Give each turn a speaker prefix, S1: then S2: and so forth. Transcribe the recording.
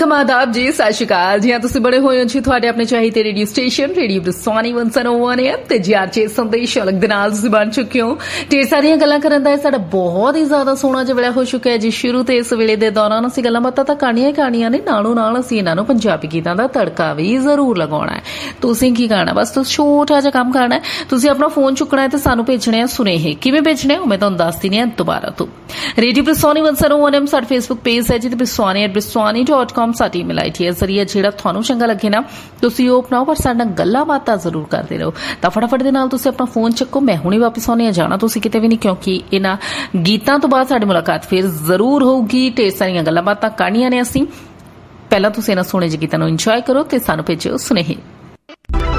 S1: Welcome आदाब जी, सत श्री अकाल जी। हाँ, तुसीं बड़े होए हो जी तुहाडे अपने चाहीते रेडियो स्टेशन रेडियो ब्रिसवानी 101 FM ते जीआरजे संदेश अलग दे नाल तुसीं बन चुके हो। ढेर सारियां गल्लां करन दा साडा बहुत ही ज्यादा सोहना जिहा वेला हो चुका है जी। शुरू ते इस वेले दे दौरान असीं गल्लां बातां तां करनियां ने, नालों नाल असीं इन्हां नूं पंजाबी गीतां दा तड़का भी जरूर लगाउणा है। तुसीं की करना, बस तुसीं छोटा जिहा काम करना है। तुसीं अपना फोन चुकना है ते सानूं भेजणे आ सुनेहे। किवें भेजणे आ मैं तुहानूं दस दिंदी हां दुबारा तो। रेडियो ब्रिसवानी 101 FM साडा फेसबुक पेज है जी ते ब्रिसवानी@ब्रिसवानी.com साडी ईमेल आईडी है। जरिए जेड़ा थानू चंगा लगे ना तुसीं ओह अपनाओ, पर साडे नाल गल्लां बातां जरूर करदे रहो। तां फटाफट दे नाल तुसीं अपना फोन चुको। मैं हुणे वापस आउने जाना तुसीं किते भी नहीं, क्योंकि इन्हां गीतां तो बाद साडी मुलाकात फिर जरूर होगी। ढेर सारियां गल्लां बातां करनियां ने असीं। पहलां तुसीं इन्हां सोहणे ਜਿਹੇ गीतां नूं इंजॉय करो ते सानू भेजो सुनेहे।